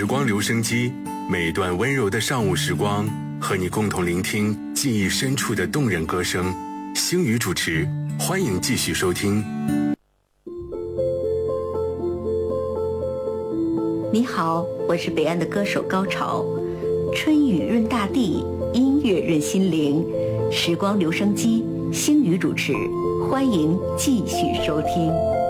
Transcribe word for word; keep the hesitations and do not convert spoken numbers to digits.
时光留声机，每段温柔的上午时光，和你共同聆听记忆深处的动人歌声。星宇主持，欢迎继续收听。 你好，我是北岸的歌手高潮。春雨润大地，音乐润心灵。时光留声机，星宇主持，欢迎继续收听。